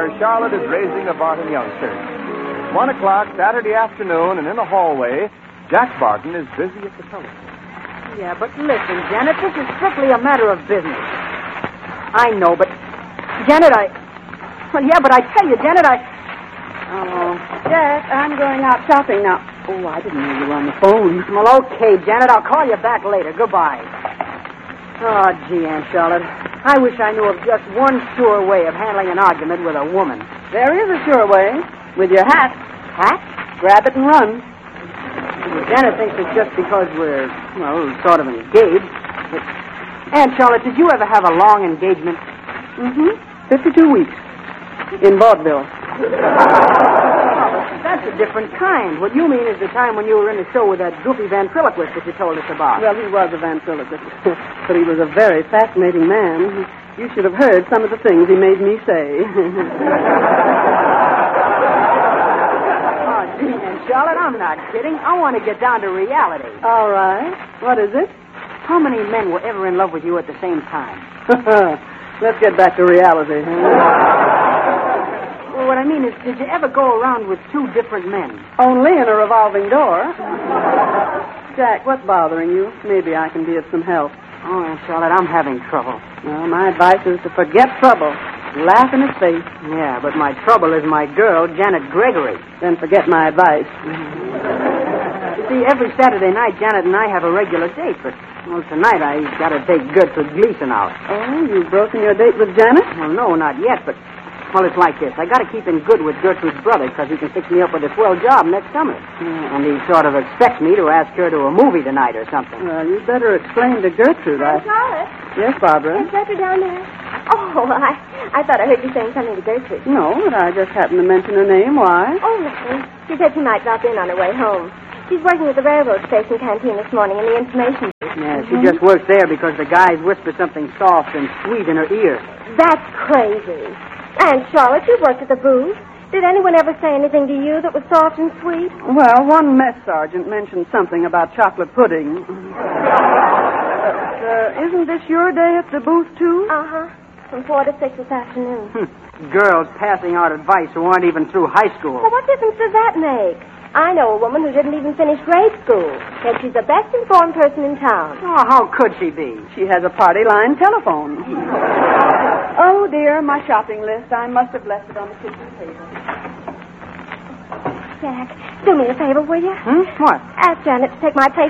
where Charlotte is raising a Barton youngster. 1 o'clock Saturday afternoon, and in the hallway, Jack Barton is busy at the telephone. Yeah, but listen, Janet, this is strictly a matter of business. I know, but... Janet, Well, yeah, but I tell you, Janet, Oh, Jack, I'm going out shopping now. Oh, I didn't know you were on the phone. Well, okay, Janet, I'll call you back later. Goodbye. Oh, gee, Aunt Charlotte, I wish I knew of just one sure way of handling an argument with a woman. There is a sure way. With your hat. Hat? Grab it and run. Well, Janet thinks it's just because we're, sort of engaged. But, Aunt Charlotte, did you ever have a long engagement? 52 weeks. In vaudeville. That's a different kind. What you mean is the time when you were in the show with that goofy ventriloquist that you told us about. Well, he was a ventriloquist. But he was a very fascinating man. You should have heard some of the things he made me say. Oh, gee, Aunt Charlotte, I'm not kidding. I want to get down to reality. All right. What is it? How many men were ever in love with you at the same time? Let's get back to reality. Well, what I mean is, did you ever go around with two different men? Only in a revolving door. Jack, what's bothering you? Maybe I can be of some help. Oh, Aunt Charlotte, I'm having trouble. Well, my advice is to forget trouble. Laugh in his face. Yeah, but my trouble is my girl, Janet Gregory. Then forget my advice. You see, every Saturday night, Janet and I have a regular date, but, tonight I got to take Gertrude Gleason out. Oh, you've broken your date with Janet? Well, no, not yet, but... Well, it's like this. I got to keep in good with Gertrude's brother because he can fix me up with a swell job next summer. Yeah. And he sort of expects me to ask her to a movie tonight or something. Well, you'd better explain to Gertrude. Charlotte. Yes, Barbara? Is Gertrude down there? Oh, I thought I heard you saying something to Gertrude. No, but I just happened to mention her name. Why? Oh, nothing. She said she might drop in on her way home. She's working at the railroad station canteen this morning in the information booth. Yeah, she just works there because the guys whisper something soft and sweet in her ear. That's crazy. Aunt Charlotte, you worked at the booth. Did anyone ever say anything to you that was soft and sweet? Well, one mess sergeant mentioned something about chocolate pudding. Isn't this your day at the booth, too? Uh-huh. From 4 to 6 this afternoon. Girls passing out advice who aren't even through high school. Well, what difference does that make? I know a woman who didn't even finish grade school, and she's the best informed person in town. Oh, how could she be? She has a party line telephone. Oh, dear, my shopping list. I must have left it on the kitchen table. Jack, do me a favor, will you? What? Ask Janet to take my place